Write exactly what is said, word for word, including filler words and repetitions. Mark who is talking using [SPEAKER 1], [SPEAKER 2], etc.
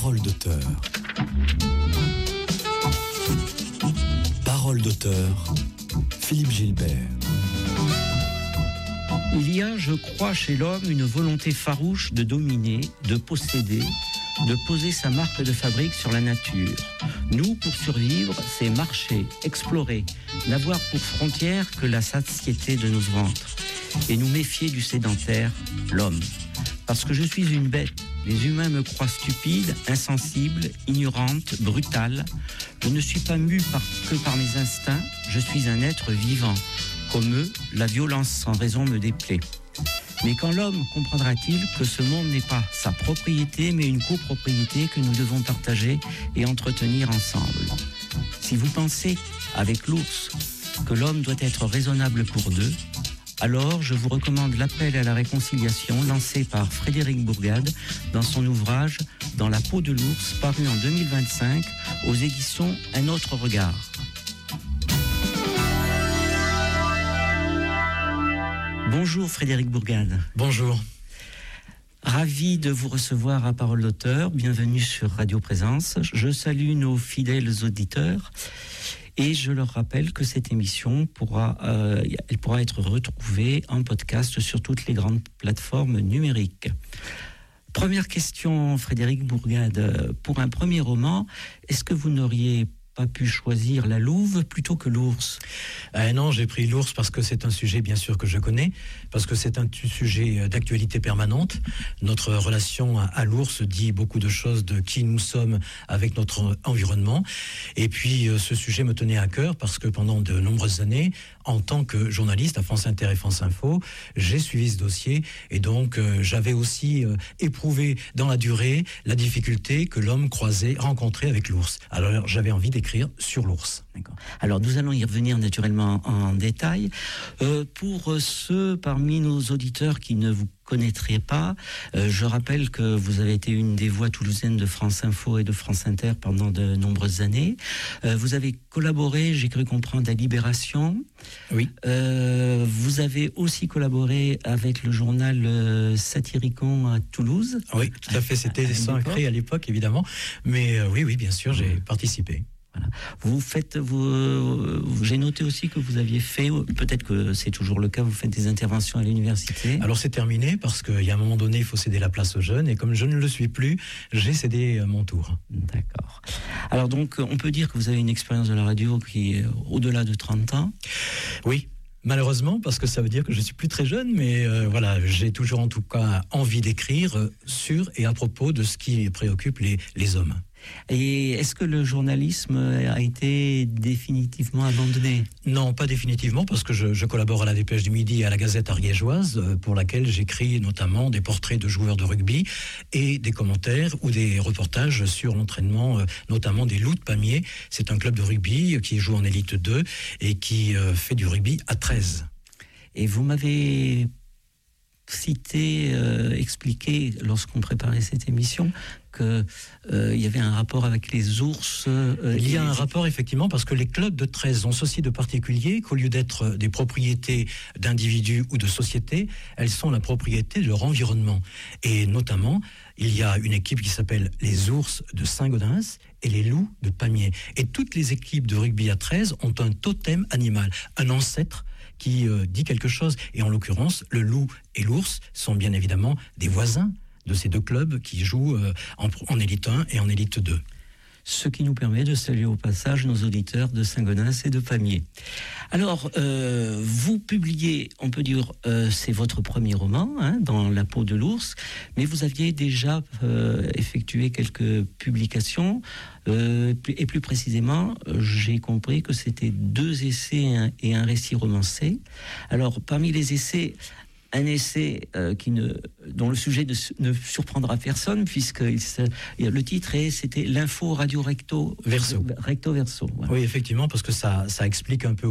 [SPEAKER 1] Parole d'auteur. Parole d'auteur, Philippe Gilbert.
[SPEAKER 2] Il y a, je crois, chez l'homme une volonté farouche de dominer, de posséder, de poser sa marque de fabrique sur la nature. Nous, pour survivre, c'est marcher, explorer, n'avoir pour frontière que la satiété de nos ventres et nous méfier du sédentaire, l'homme. Parce que je suis une bête, les humains me croient stupide, insensible, ignorante, brutale. Je ne suis pas mu par, que par mes instincts, je suis un être vivant. Comme eux, la violence sans raison me déplaît. Mais quand l'homme comprendra-t-il que ce monde n'est pas sa propriété, mais une copropriété que nous devons partager et entretenir ensemble? Si vous pensez, avec l'ours, que l'homme doit être raisonnable pour deux, alors je vous recommande l'appel à la réconciliation lancé par Frédéric Bourgade dans son ouvrage « Dans la peau de l'ours » paru en deux mille vingt-cinq aux éditions Un autre regard. Bonjour Frédéric Bourgade.
[SPEAKER 3] Bonjour.
[SPEAKER 2] Ravi de vous recevoir à Parole d'auteur. Bienvenue sur Radio Présence. Je salue nos fidèles auditeurs et je leur rappelle que cette émission pourra, euh, elle pourra être retrouvée en podcast sur toutes les grandes plateformes numériques. Première question, Frédéric Bourgade. Pour un premier roman, est-ce que vous n'auriez pas pu choisir la louve plutôt que l'ours?
[SPEAKER 3] euh, Non, j'ai pris l'ours parce que c'est un sujet bien sûr que je connais, parce que c'est un sujet d'actualité permanente. Notre relation à, à l'ours dit beaucoup de choses de qui nous sommes avec notre environnement. Et puis euh, ce sujet me tenait à cœur parce que pendant de nombreuses années, en tant que journaliste à France Inter et France Info, j'ai suivi ce dossier et donc euh, j'avais aussi euh, éprouvé dans la durée la difficulté que l'homme croisait, rencontrait avec l'ours. Alors j'avais envie d'écrire sur l'ours.
[SPEAKER 2] D'accord. Alors nous allons y revenir naturellement en détail. Euh, pour ceux parmi nos auditeurs qui ne vous connaîtraient pas, euh, je rappelle que vous avez été une des voix toulousaines de France Info et de France Inter pendant de nombreuses années. Euh, vous avez collaboré, j'ai cru comprendre, à Libération.
[SPEAKER 3] Oui.
[SPEAKER 2] Euh, vous avez aussi collaboré avec le journal euh, Satyricon à Toulouse.
[SPEAKER 3] Oui, tout à fait. C'était sacré à l'époque, évidemment. Mais euh, oui, oui, bien sûr, j'ai participé.
[SPEAKER 2] Voilà. Vous faites, vous, vous, j'ai noté aussi que vous aviez fait, peut-être que c'est toujours le cas, vous faites des interventions à l'université.
[SPEAKER 3] Alors c'est terminé parce qu'il y a un moment donné, il faut céder la place aux jeunes et comme je ne le suis plus, j'ai cédé mon tour.
[SPEAKER 2] D'accord. Alors donc, on peut dire que vous avez une expérience de la radio qui est au-delà de trente ans.
[SPEAKER 3] Oui. Malheureusement, parce que ça veut dire que je ne suis plus très jeune, mais euh, voilà, j'ai toujours en tout cas envie d'écrire euh, sur et à propos de ce qui préoccupe les, les hommes.
[SPEAKER 2] Et est-ce que le journalisme a été définitivement abandonné?
[SPEAKER 3] Non, pas définitivement, parce que je, je collabore à la Dépêche du Midi et à la Gazette ariégeoise, pour laquelle j'écris notamment des portraits de joueurs de rugby et des commentaires ou des reportages sur l'entraînement, notamment des Loups de Pamiers. C'est un club de rugby qui joue en élite deux et qui fait du rugby à treize.
[SPEAKER 2] Et vous m'avez cité, euh, expliqué, lorsqu'on préparait cette émission, qu'il euh, y avait un rapport avec les ours. Euh,
[SPEAKER 3] Il y a
[SPEAKER 2] les...
[SPEAKER 3] un rapport, effectivement, parce que les clubs de treize ont ceci de particulier qu'au lieu d'être des propriétés d'individus ou de sociétés, elles sont la propriété de leur environnement. Et notamment, il y a une équipe qui s'appelle les Ours de Saint-Gaudens et les Loups de Pamiers. Et toutes les équipes de rugby à treize ont un totem animal, un ancêtre qui euh, dit quelque chose. Et en l'occurrence, le loup et l'ours sont bien évidemment des voisins de ces deux clubs qui jouent euh, en, en élite un et en élite deux.
[SPEAKER 2] Ce qui nous permet de saluer au passage nos auditeurs de Saint-Gaudens et de Pamiers. Alors, euh, vous publiez, on peut dire, euh, c'est votre premier roman, hein, Dans la peau de l'ours, mais vous aviez déjà euh, effectué quelques publications, euh, et plus précisément, j'ai compris que c'était deux essais et un récit romancé. Alors, parmi les essais, un essai euh, qui ne, dont le sujet ne, ne surprendra personne, puisque il se, le titre est, c'était l'info radio recto
[SPEAKER 3] verso.
[SPEAKER 2] Recto verso. Voilà.
[SPEAKER 3] Oui, effectivement, parce que ça, ça explique un peu